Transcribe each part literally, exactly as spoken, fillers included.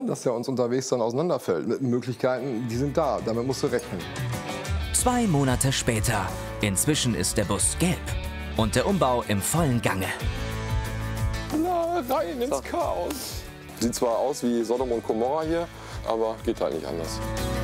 dass er uns unterwegs dann auseinanderfällt. Mit Möglichkeiten, die sind da, damit musst du rechnen. Zwei Monate später. Inzwischen ist der Bus gelb und der Umbau im vollen Gange. Na, rein ins Chaos. Sieht zwar aus wie Sodom und Gomorra hier, aber geht halt nicht anders.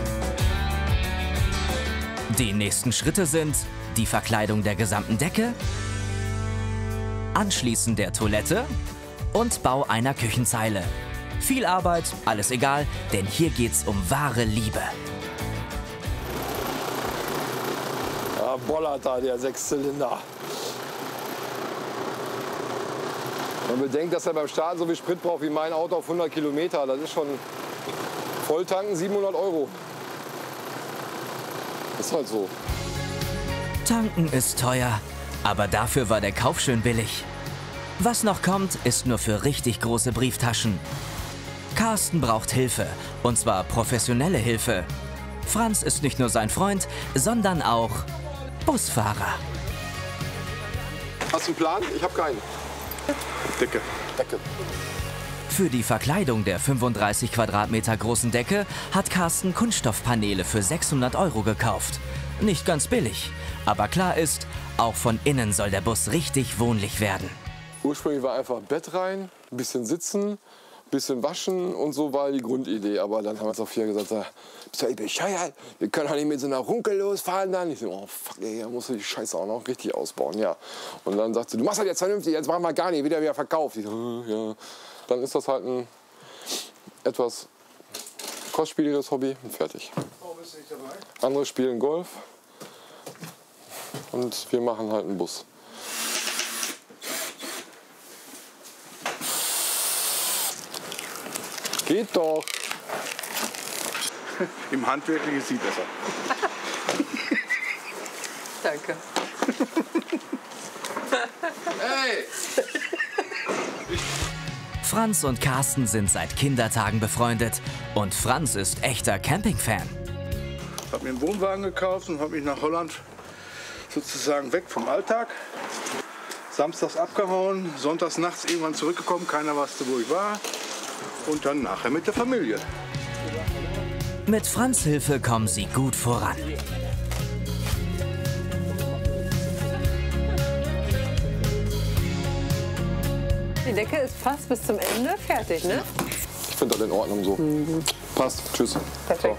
Die nächsten Schritte sind die Verkleidung der gesamten Decke, Anschließen der Toilette und Bau einer Küchenzeile. Viel Arbeit, alles egal, denn hier geht's um wahre Liebe. Ja, bollert da der Sechszylinder. Man bedenkt, dass er beim Starten so viel Sprit braucht wie mein Auto auf hundert Kilometer. Das ist schon Volltanken siebenhundert Euro. Ist halt so. Tanken ist teuer, aber dafür war der Kauf schön billig. Was noch kommt, ist nur für richtig große Brieftaschen. Carsten braucht Hilfe, und zwar professionelle Hilfe. Franz ist nicht nur sein Freund, sondern auch Busfahrer. Hast du einen Plan? Ich habe keinen. Decke. Decke. Für die Verkleidung der fünfunddreißig Quadratmeter großen Decke hat Carsten Kunststoffpaneele für sechshundert Euro gekauft. Nicht ganz billig, aber klar ist, auch von innen soll der Bus richtig wohnlich werden. Ursprünglich war einfach Bett rein, ein bisschen sitzen, ein bisschen waschen und so war die Grundidee. Aber dann haben wir auf vier gesagt, bist du bescheuert? Wir können doch nicht mit so einer Runkel losfahren dann. Ich so, oh fuck, ey, da musst du die Scheiße auch noch richtig ausbauen, ja. Und dann sagt sie, du machst das jetzt vernünftig, jetzt machen wir gar nicht, wieder wieder verkauft. Ich so, ja. Dann ist das halt ein etwas kostspieliges Hobby und fertig. Andere spielen Golf und wir machen halt einen Bus. Geht doch. Im Handwerklichen ist sie besser. Danke. Hey! Franz und Carsten sind seit Kindertagen befreundet und Franz ist echter Campingfan. Ich habe mir einen Wohnwagen gekauft und habe mich nach Holland sozusagen weg vom Alltag. Samstags abgehauen, sonntags nachts irgendwann zurückgekommen, keiner wusste, wo ich war. Und dann nachher mit der Familie. Mit Franz' Hilfe kommen sie gut voran. Die Decke ist fast bis zum Ende fertig, ne? Ich finde das in Ordnung so. Mhm. Passt. Tschüss. Perfekt.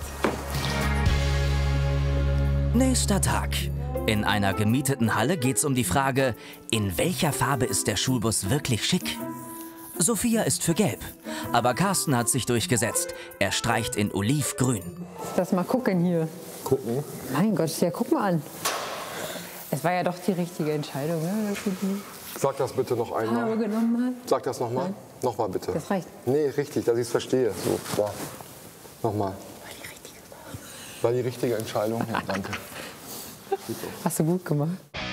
So. Nächster Tag. In einer gemieteten Halle geht's um die Frage, in welcher Farbe ist der Schulbus wirklich schick? Sophia ist für gelb, aber Carsten hat sich durchgesetzt. Er streicht in olivgrün. Lass mal gucken hier. Gucken? Mein Gott, ja, guck mal an. Es war ja doch die richtige Entscheidung, ne? Sag das bitte noch einmal. Farbe genommen hat. Sag das nochmal. Nochmal bitte. Das reicht. Nee, richtig, dass ich es verstehe. So, da. Nochmal. War die richtige Farbe. War die richtige Entscheidung? Ja, danke. Hast du gut gemacht.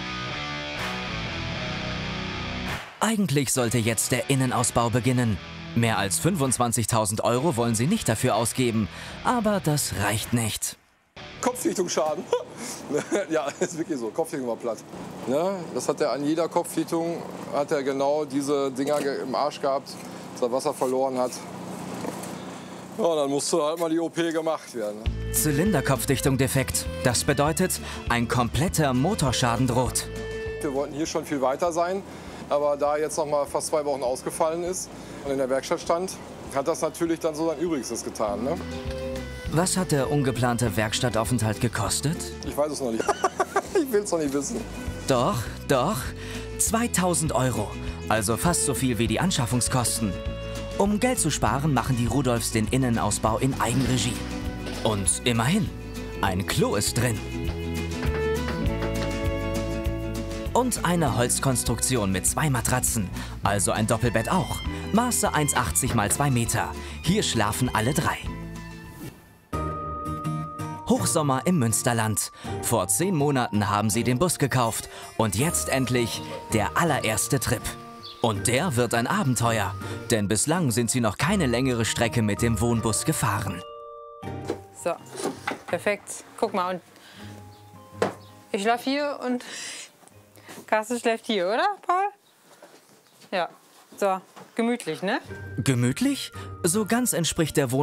Eigentlich sollte jetzt der Innenausbau beginnen. Mehr als fünfundzwanzigtausend Euro wollen sie nicht dafür ausgeben. Aber das reicht nicht. Kopfdichtungsschaden. Ja, ist wirklich so. Kopfdichtung war platt. Ne? Das hat er an jeder Kopfdichtung, hat er genau diese Dinger im Arsch gehabt, dass er Wasser verloren hat. Ja, dann musste halt mal die O P gemacht werden. Zylinderkopfdichtung defekt. Das bedeutet, ein kompletter Motorschaden droht. Wir wollten hier schon viel weiter sein, aber da jetzt noch mal fast zwei Wochen ausgefallen ist und in der Werkstatt stand, hat das natürlich dann so sein Übrigstes getan. Ne? Was hat der ungeplante Werkstattaufenthalt gekostet? Ich weiß es noch nicht. Ich will es noch nicht wissen. Doch, doch, zweitausend Euro. Also fast so viel wie die Anschaffungskosten. Um Geld zu sparen, machen die Rudolfs den Innenausbau in Eigenregie. Und immerhin, ein Klo ist drin. Und eine Holzkonstruktion mit zwei Matratzen, also ein Doppelbett auch. Maße eins Komma achtzig mal zwei Meter. Hier schlafen alle drei. Hochsommer im Münsterland. Vor zehn Monaten haben sie den Bus gekauft. Und jetzt endlich der allererste Trip. Und der wird ein Abenteuer. Denn bislang sind sie noch keine längere Strecke mit dem Wohnbus gefahren. So, perfekt. Guck mal, und ich schlafe hier und Carsten schläft hier, oder, Paul? Ja, so, gemütlich, ne? Gemütlich? So ganz entspricht der Wohnung